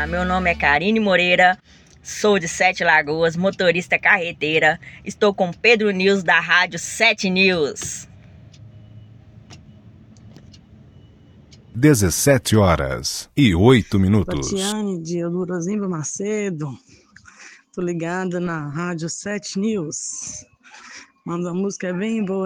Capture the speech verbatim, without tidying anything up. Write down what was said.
meu nome é Karine Moreira, sou de Sete Lagoas, motorista carreteira. Estou com Pedro News da Rádio Sete News. dezessete horas e oito minutos. Tatiane de Eldorozimba Macedo. Tô ligada na Rádio Sete News. Manda uma música bem boa.